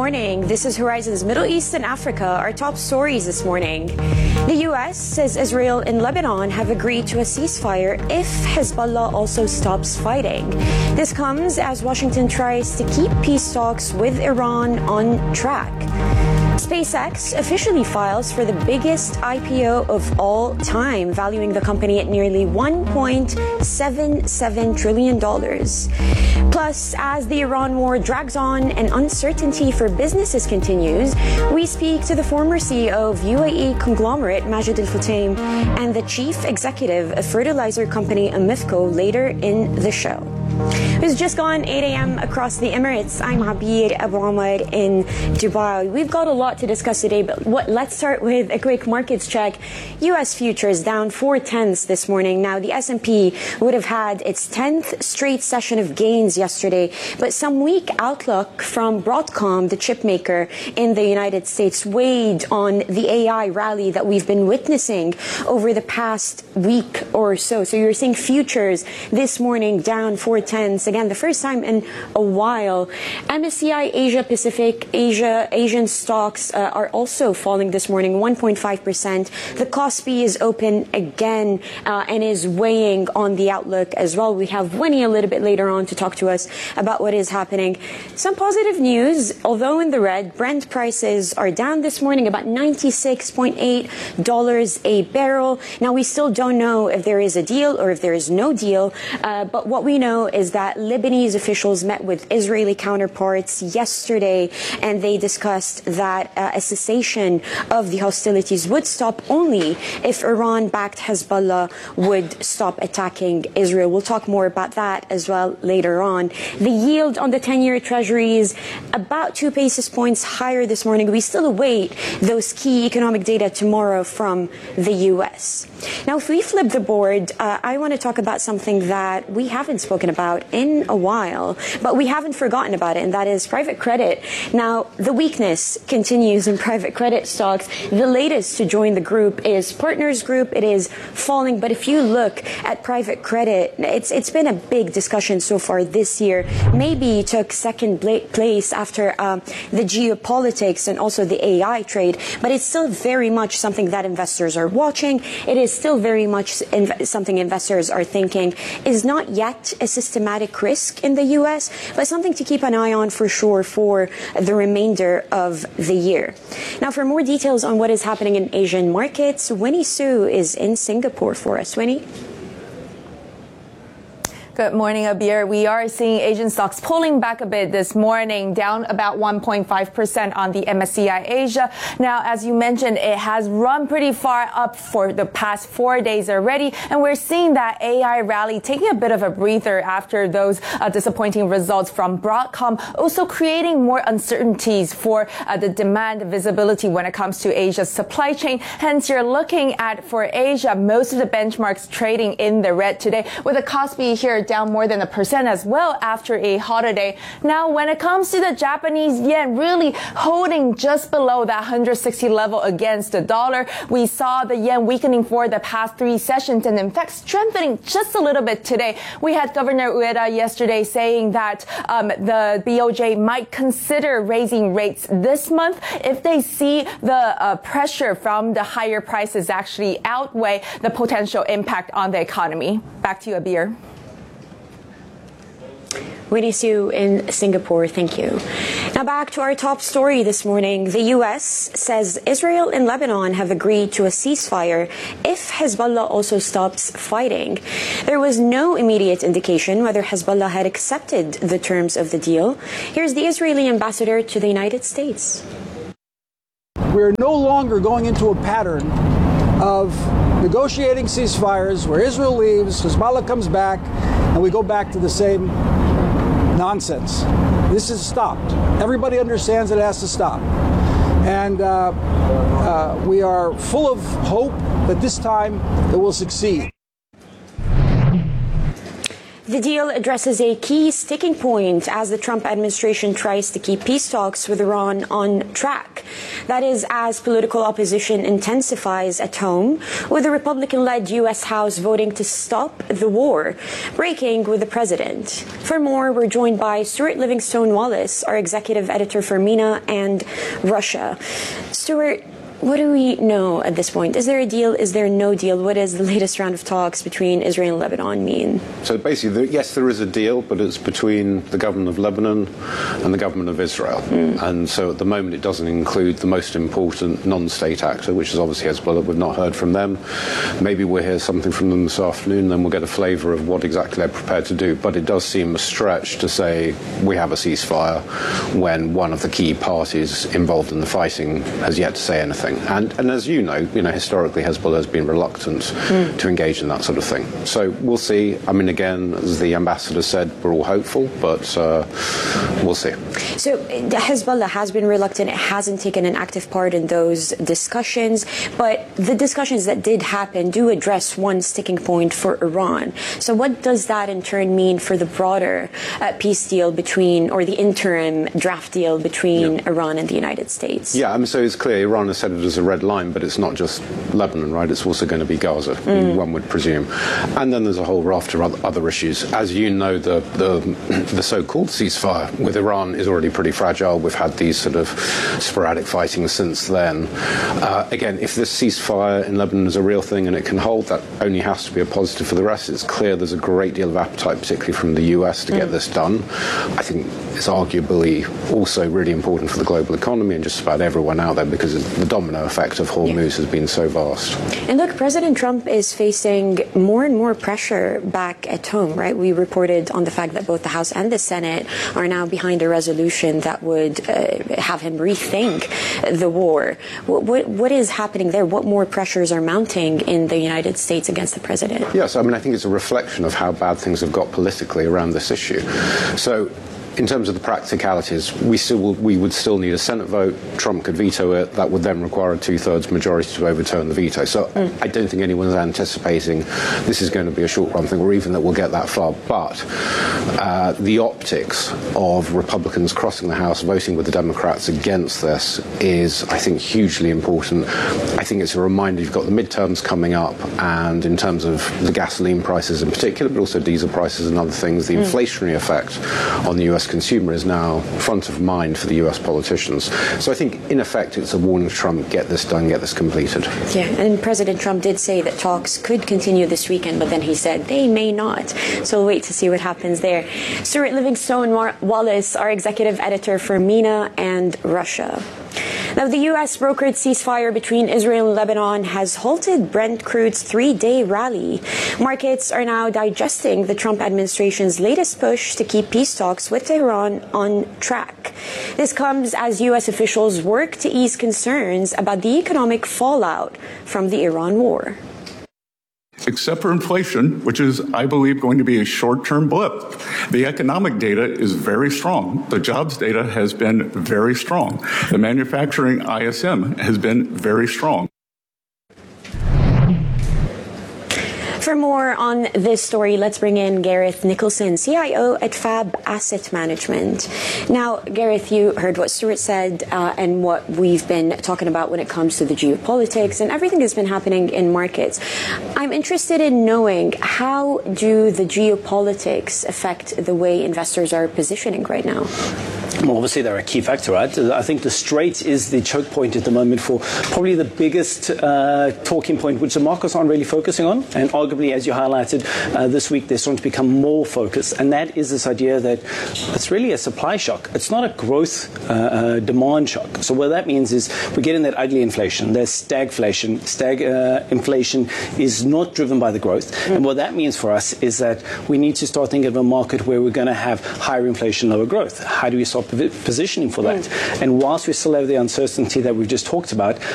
morning. This is Horizon's Middle East and Africa. Our top stories this morning. The U.S. says Israel and Lebanon have agreed to a ceasefire if Hezbollah also stops fighting. This comes as Washington tries to keep peace talks with Iran on track. SpaceX officially files for the biggest IPO of all time, valuing the company at nearly $1.77 trillion. Plus, as the Iran war drags on and uncertainty for businesses continues, we speak to the former CEO of UAE conglomerate Majid Al Futtaim and the chief executive of fertilizer company Aramco later in the show. It's just gone 8 a.m. across the Emirates. I'm Abir Abu Omar in Dubai. We've got a lot to discuss today, but let's start with a quick markets check. U.S. futures down 0.4 this morning. Now, the S&P would have had its 10th straight session of gains yesterday, but some weak outlook from Broadcom, the chip maker in the United States, weighed on the AI rally that we've been witnessing over the past week or so. So you're seeing futures this morning down 0.4. Again, the first time in a while. MSCI Asia Pacific, Asian stocks are also falling this morning, 1.5%. The Kospi is open again and is weighing on the outlook as well. We have Winnie a little bit later on to talk to us about what is happening. Some positive news, although in the red, Brent prices are down this morning about $96.8 a barrel. Now, we still don't know if there is a deal or if there is no deal, but what we know is that Lebanese officials met with Israeli counterparts yesterday, and they discussed that a cessation of the hostilities would stop only if Iran-backed Hezbollah would stop attacking Israel. We'll talk more about that as well later on. The yield on the 10-year Treasury is about 2 basis points higher this morning. We still await those key economic data tomorrow from the U.S. Now, if we flip the board, I want to talk about something that we haven't spoken about in a while, but we haven't forgotten about it, and that is private credit. Now, the weakness continues in private credit stocks. The latest to join the group is Partners Group. It is falling, but if you look at private credit, it's been a big discussion so far this year. Maybe took second place after the geopolitics and also the AI trade, but it's still very much something that investors are watching. It is still very much something investors are thinking is not yet a systematic risk in the U.S., but something to keep an eye on for sure for the remainder of the year. Now, for more details on what is happening in Asian markets, Winnie Su is in Singapore for us. Winnie? Good morning, Abir. We are seeing Asian stocks pulling back a bit this morning, down about 1.5% on the MSCI Asia. Now, as you mentioned, it has run pretty far up for the past 4 days already, and we're seeing that AI rally taking a bit of a breather after those disappointing results from Broadcom, also creating more uncertainties for the demand visibility when it comes to Asia's supply chain. Hence, you're looking at, for Asia, most of the benchmarks trading in the red today, with the Kospi here down more than 1% as well after a holiday. Now, when it comes to the Japanese yen, really holding just below that 160 level against the dollar. We saw the yen weakening for the past 3 sessions and in fact strengthening just a little bit today. We had Governor Ueda yesterday saying that the BOJ might consider raising rates this month if they see the pressure from the higher prices actually outweigh the potential impact on the economy. Back to you, Abir. Winnie Su in Singapore, thank you. Now back to our top story this morning. The U.S. says Israel and Lebanon have agreed to a ceasefire if Hezbollah also stops fighting. There was no immediate indication whether Hezbollah had accepted the terms of the deal. Here's the Israeli ambassador to the United States. We're no longer going into a pattern of negotiating ceasefires where Israel leaves, Hezbollah comes back, and we go back to the same nonsense. This has stopped. Everybody understands it has to stop. And we are full of hope that this time it will succeed. The deal addresses a key sticking point as the Trump administration tries to keep peace talks with Iran on track. That is, as political opposition intensifies at home, with the Republican-led U.S. House voting to stop the war, breaking with the president. For more, we're joined by Stuart Livingstone Wallace, our executive editor for MENA and Russia. Stuart, what do we know at this point? Is there a deal? Is there no deal? What does the latest round of talks between Israel and Lebanon mean? So basically, yes, there is a deal, but it's between the government of Lebanon and the government of Israel. And so at the moment, it doesn't include the most important non-state actor, which is obviously Hezbollah. We've not heard from them. Maybe we'll hear something from them this afternoon, then we'll get a flavour of what exactly they're prepared to do. But it does seem a stretch to say we have a ceasefire when one of the key parties involved in the fighting has yet to say anything. And as you know, historically Hezbollah has been reluctant to engage in that sort of thing. So we'll see. I mean, again, as the ambassador said, we're all hopeful, but we'll see. So Hezbollah has been reluctant. It hasn't taken an active part in those discussions. But the discussions that did happen do address one sticking point for Iran. So what does that in turn mean for the broader peace deal between, or the interim draft deal between Iran and the United States? Yeah, I mean, so it's clear Iran has said it as a red line, but it's not just Lebanon, right? It's also going to be Gaza, one would presume. And then there's a whole raft of other issues. As you know, the so-called ceasefire with Iran is already pretty fragile. We've had these sort of sporadic fighting since then. Again, if this ceasefire in Lebanon is a real thing and it can hold, that only has to be a positive for the rest. It's clear there's a great deal of appetite, particularly from the US, to get this done. I think it's arguably also really important for the global economy and just about everyone out there, because the domino effect of Hormuz has been so vast. And look, President Trump is facing more and more pressure back at home, right? We reported on the fact that both the House and the Senate are now behind a resolution that would have him rethink the war. What is happening there? What more pressures are mounting in the United States against the president? Yes, I mean, I think it's a reflection of how bad things have got politically around this issue. So, in terms of the practicalities, we would still need a Senate vote. Trump could veto it. That would then require a two-thirds majority to overturn the veto. So I don't think anyone's anticipating this is going to be a short-run thing, or even that we'll get that far. But the optics of Republicans crossing the House, voting with the Democrats against this is, I think, hugely important. I think it's a reminder you've got the midterms coming up, and in terms of the gasoline prices in particular, but also diesel prices and other things, the inflationary effect on the US consumer is now front of mind for the US politicians. So I think, in effect, it's a warning to Trump, get this done, get this completed. Yeah, and President Trump did say that talks could continue this weekend, but then he said they may not. So we'll wait to see what happens there. Stuart Livingstone Wallace, our executive editor for MENA and Russia. Now, the U.S. brokered ceasefire between Israel and Lebanon has halted Brent crude's three-day rally. Markets are now digesting the Trump administration's latest push to keep peace talks with Tehran on track. This comes as U.S. officials work to ease concerns about the economic fallout from the Iran war. Except for inflation, which is, I believe, going to be a short-term blip. The economic data is very strong. The jobs data has been very strong. The manufacturing ISM has been very strong. For more on this story, let's bring in Gareth Nicholson, CIO at Fab Asset Management. Now, Gareth, you heard what Stuart said and what we've been talking about when it comes to the geopolitics and everything that's been happening in markets. I'm interested in knowing, how do the geopolitics affect the way investors are positioning right now? Well, obviously, they're a key factor, right? I think the Strait is the choke point at the moment for probably the biggest talking point, which the markets aren't really focusing on. And arguably, as you highlighted, this week they're starting to become more focused. And that is this idea that it's really a supply shock. It's not a growth demand shock. So what that means is we're getting that ugly inflation. There's stagflation. Inflation is not driven by the growth. And what that means for us is that we need to start thinking of a market where we're going to have higher inflation, lower growth. How do we start positioning for that? And whilst we still have the uncertainty that we've just talked about,